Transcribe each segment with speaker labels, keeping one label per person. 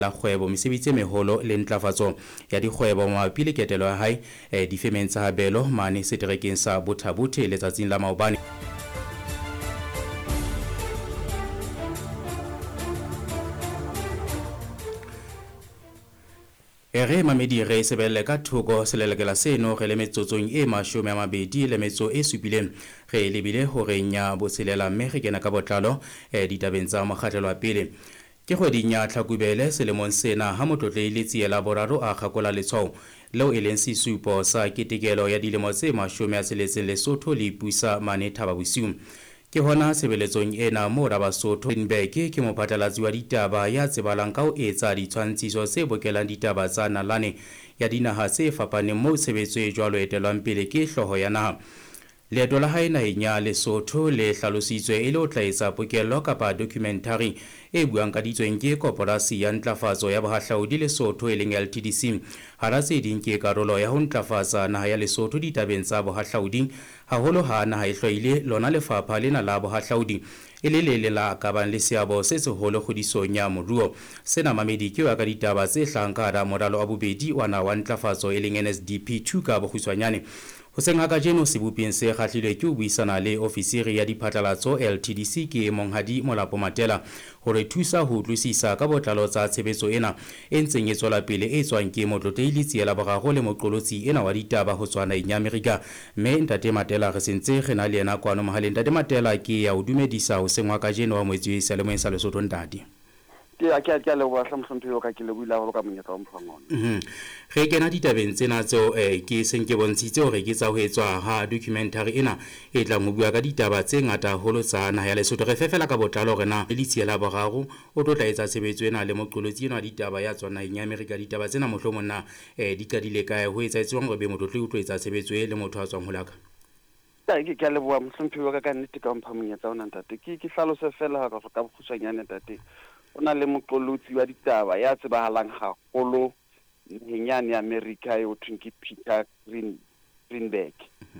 Speaker 1: la kgwebo mesebetsi e meholo le ntlafatso ya dikgwebo mabapi le ketelo ya hae difemeng tsa Habelo mane seterekeng sa Bothabothe letsatsing la maobane. Re mamedi re sebelle ka thoko selelekela seno re le metsotsong e 27 re lebile hore nya boselela mme re kena ka botlalo ditabeng tsa mokgahlelo wa pele. Ke kgweding ya Tlhakubele selemong sena ha motlotlehile tsiela boraro a kgakola letshwao leo e leng sesupo sa ketekelo ya dilemo tse 60 Lesotho le ipusa mane Thaba Bosiu. Ke hona sebeletsong ena mo ra Basotho Randburg ke mophatlalatsi wa ditaba ya tsebalang ka ho etsa ditshwantshiso se bokelang ditaba tsa nalane ya dinaha tse fapaneng mo tshebetso e jwalo etelwang pele ke hloho ya naha. Leeto la hae naheng ya Lesotho le hlalositswe e le ho tla etsa pokello kapa documentary e buang ka ditsweng ke koporasi ya ntlafatso ya bohahlaudi Lesotho e leng LTDC. Hara tse ding ke karolo ya ho ntlafatsa naha ya Lesotho ditabeng tsa bohahlaudi haholo ha naha e hlwaile lona lefapha lena la bohahlaudi e le la ka bang le seabo se seholo kgodisong ya moruo. Sena mamedi ke wa ka ditaba tse hlahang ka hara moralo wa bobedi wa naha wa ntlafatso e leng NSDP 2 ka bokgutshwanyane. Hoseng haka jeno sebopeng se kgahlilwe ke ho buisana le ofisiri ya diphatlalatso LTDC ke Monghadi Molapo Matela hore thusa ho utlwisisa ka botlalo tsa tshebetso ena e ntseng e tswela pele e tswang ke motlotlehile tsiela boraro le moqolotsi ena wa ditaba ho tswa naheng ya Amerika. Mme Ntate Matela re sentse re na le yena kwano mohaleng. Ntate Matela ke ya o dumedisa hoseng haka jeno wa moetsi selemong sa Lesotho ntate.
Speaker 2: Ke le wa hlamhlompheo ka ke le buila ho ka monyetla wa mphangona.
Speaker 1: Re kena ditabeng tsena tseo ke seng ke bontshitse hore ke tsa ho etswa ha documentary ena e tla mo bua ka ditaba tse ngata haholo tsa naha ya Lesotho. Re fefela ka botlalo hore na le tsiela boraro o tlo tla etsa tshebetso ena le moqolotsi ena wa ditaba ya tswa naheng ya Amerika. Ditaba tsena mohlomong na di qadile kae ho etsa etswang hore be motlotledi o tlo etsa tshebetso e le motho a tswang ho laka.
Speaker 2: Ke le bua mhlompheo ka nnete ka mpha monyetla ona ntate. Ke hlalose fela ka ka bokgutshwanyane ntate. Ona le moqolotsi wa ditaba ya tsebahalang haholo nyenyane ya America yo thweng Peter Greenberg.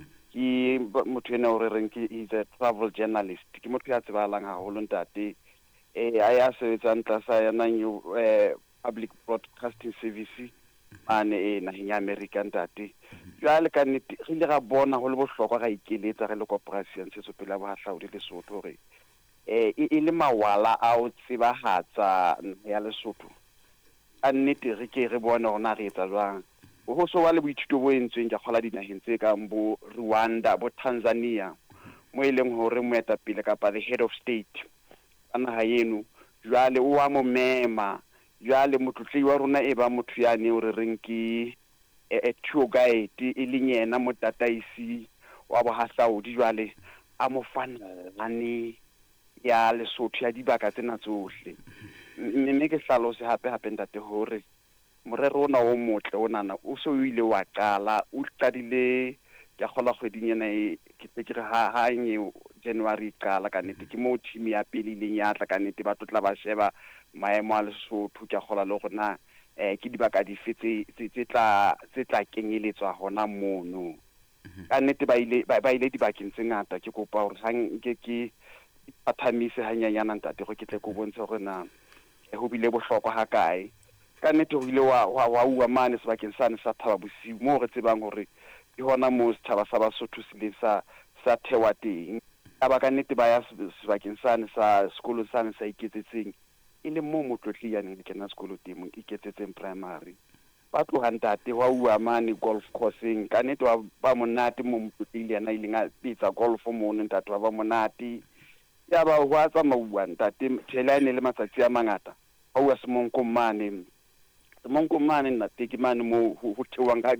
Speaker 2: Ke motho ena o reng ke is a travel journalist. Ke motho ya tsebahalang haholo ntate. A ya sebetsang tlasa yana new public broadcasting service ane naheng ya America ntate. Jwale ka nnete re ile ga bona ho le bohlokwa ga ikeletsa re le corporation Ntshetsopele ya Bohahlaudi Lesotho hore e le mawala a o tsebahatsa ya Lesotho. A nnete re ke re bona hona re etsa jwang. Ho so wa le boithuto bo entsweng ka kgola dinaheng tse kang bo Rwanda bo Tanzania mo eleng hore moetapele kapa the head of state ana ha yenu jwale o wa mo mema jwale motlotlei wa rona e ba motho yane o re reng ke tour guide e leng yena motataisi wa bohahlaudi jwale a mo fanane ya Lesotho ya dibaka tsena tsohle. Mme ke hlalose hape ntate hore morero ona o motle onana o so ile wa qala o qadile ya kgola kgweding ena ke re ha nye January qala ka nnete ke mo team ya pele le nyatla ka nnete ba tla ba sheba maemo a Lesotho ke kgola le rona ke dibaka dife tse tla kenyeletswa hona mono ka nnete ba ile dibakeng tse ngata. Ke kopa hore hang ke pathamise hanyanyana ntate go ke tle go bontsha hore na ho bile bohlokwa ha kae ka nnete ho ile wa ua mane sebakeng sane sa Thaba Bosiu mo re tsebang hore ke hona mo sethaba sa Basotho se le sa thewa teng. Ba ka nnete ba ya sebakeng sane sa sekolo sane sa iketsetseng e le mo motlotli ya neng ke na sekolo teng iketsetseng primary ba tloha ntate wa ua mane golf courseng ka nnete ba monate mo motlotli yana ile nga pitsa golf mo ntate ba monate ya ba wa tsamauwa ntate tshela ene le matsatsi a mangata ha ua Semonko mane ntate ke mane mo ho thewang ka